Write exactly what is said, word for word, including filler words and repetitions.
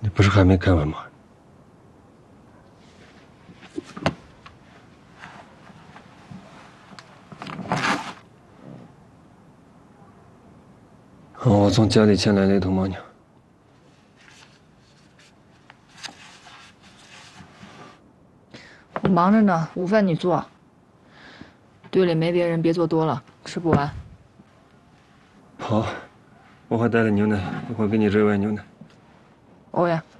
你不是还没开完吗？我从家里牵来了一头牦牛。 我忙着呢，午饭你做。队里没别人，别做多了，吃不完。 好，我还带了牛奶，一会儿给你热一碗牛奶。 哦呀。